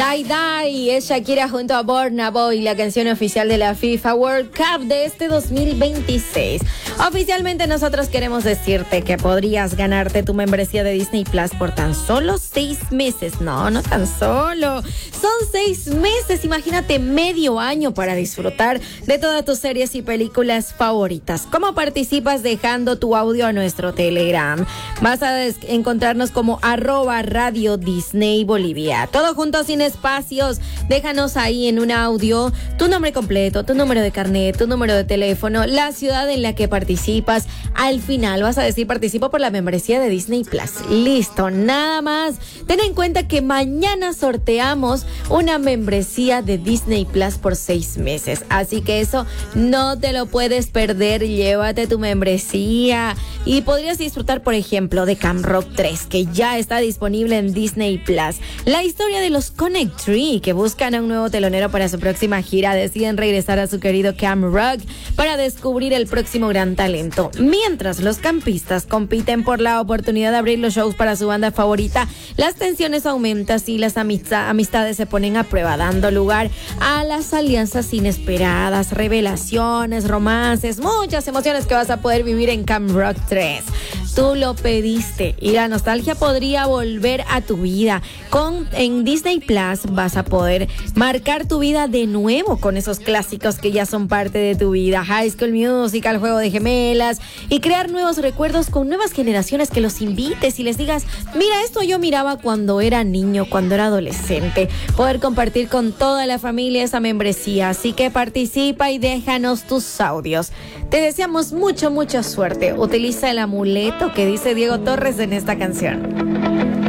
Die Die es Shakira junto a Burna Boy, la canción oficial de la FIFA World Cup de este 2026. Oficialmente nosotros queremos decirte que podrías ganarte tu membresía de Disney Plus por tan solo 6 meses. No tan solo. Son 6 meses, imagínate, medio año para disfrutar de todas tus series y películas favoritas. ¿Cómo participas? Dejando tu audio a nuestro Telegram. Vas a encontrarnos como @Radio Disney Bolivia. Todo junto, sin espacios. Déjanos ahí en un audio tu nombre completo, tu número de carnet, tu número de teléfono, la ciudad en la que participas. Al final vas a decir: participo por la membresía de Disney Plus. Listo, nada más. Ten en cuenta que mañana sorteamos una membresía de Disney Plus por 6 meses. Así que eso no te lo puedes perder. Llévate tu membresía y podrías disfrutar, por ejemplo, de Camp Rock 3, que ya está disponible en Disney Plus. La historia de los Connect Tree, que buscan a un nuevo telonero para su próxima gira, deciden regresar a su querido Camp Rock para descubrir el próximo gran talento. Mientras los campistas compiten por la oportunidad de abrir los shows para su banda favorita, las tensiones aumentan y las amistades se ponen a prueba, dando lugar a las alianzas inesperadas, revelaciones, romances, muchas emociones que vas a poder vivir en Camp Rock 3. Tú lo pediste y la nostalgia podría volver a tu vida. En Disney Plus vas a poder marcar tu vida de nuevo con esos clásicos que ya son parte de tu vida. High School Musical, Juego de Gemelas, y crear nuevos recuerdos con nuevas generaciones, que los invites y les digas: mira, esto yo miraba cuando era niño, cuando era adolescente. Poder compartir con toda la familia esa membresía. Así que participa y déjanos tus audios. Te deseamos mucha suerte. Utiliza el amuleto que dice Diego Torres en esta canción.